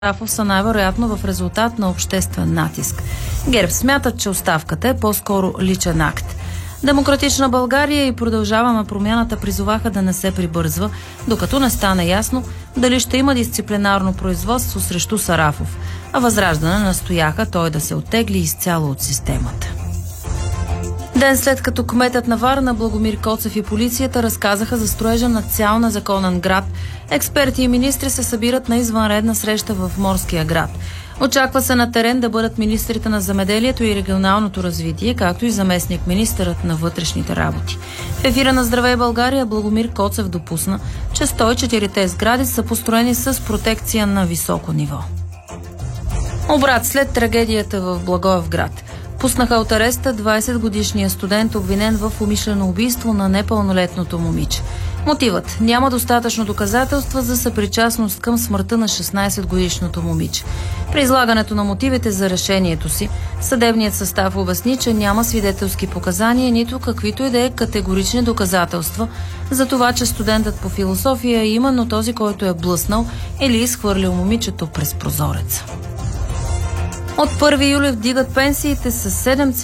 Сарафов са най-вероятно в резултат на обществен натиск. ГЕРБ смятат, че оставката е по-скоро личен акт. Демократична България и Продължаваме промяната призоваха да не се прибързва, докато не стане ясно дали ще има дисциплинарно производство срещу Сарафов, а Възраждане настояха той да се оттегли изцяло от системата. Ден след като кметът на Варна Благомир Коцев и полицията разказаха за строежа на цял незаконен град, експерти и министри се събират на извънредна среща в Морския град. Очаква се на терен да бъдат министрите на земеделието и регионалното развитие, както и заместник министърът на вътрешните работи. В ефира на Здравей България Благомир Коцев допусна, че 104-те сгради са построени с протекция на високо ниво. Обрат след трагедията в Благоевград. Пуснаха от ареста 20-годишния студент, обвинен в умишлено убийство на непълнолетното момиче. Мотивът: няма достатъчно доказателства за съпричастност към смъртта на 16-годишното момиче. При излагането на мотивите за решението си, съдебният състав обясни, че няма свидетелски показания, нито каквито и да е категорични доказателства за това, че студентът по философия е именно този, който е блъснал или изхвърлил момичето през прозореца. От 1 юли вдигат пенсиите с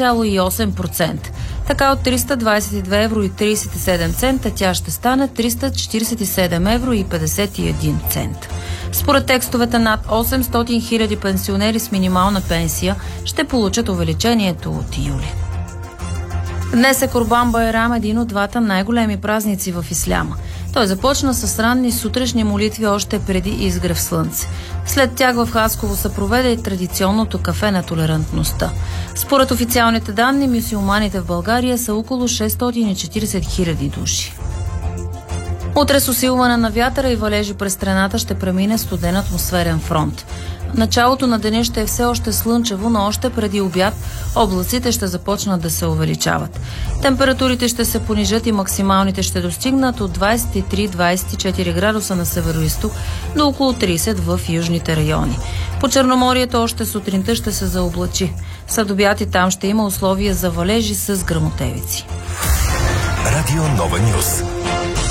7,8%. Така от 322 евро и 37 цента тя ще стане 347 евро и 51 цента. Според текстовете, над 800 000 пенсионери с минимална пенсия ще получат увеличението от юли. Днес е Курбан Байрам, един от двата най-големи празници в исляма. Той започна с ранни сутрешни молитви още преди изгрев слънце. След тях в Хасково се проведе и традиционното кафе на толерантността. Според официалните данни, мюсюлманите в България са около 640 000 души. Утре с усилване на вятъра и валежи през страната ще премине студен атмосферен фронт. Началото на деня ще е все още слънчево, но още преди обяд облаците ще започнат да се увеличават. Температурите ще се понижат и максималните ще достигнат от 23-24 градуса на североизток до около 30 в южните райони. По Черноморието още сутринта ще се заоблачи. След обяд и там ще има условия за валежи с гръмотевици. Радио Нова Нюс.